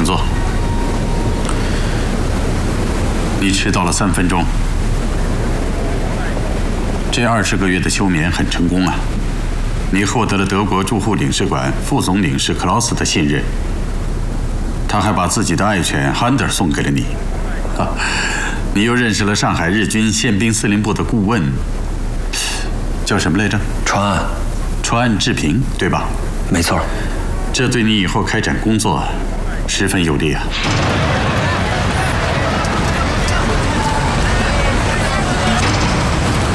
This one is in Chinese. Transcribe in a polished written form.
请坐。你迟到了3分钟。这20个月的休眠很成功啊！你获得了德国驻沪领事馆副总领事克劳斯的信任，他还把自己的爱犬汉德送给了你。你又认识了上海日军宪兵司令部的顾问，叫什么来着？川岸志平，对吧？ 没错。 这对你以后开展工作十分有利啊。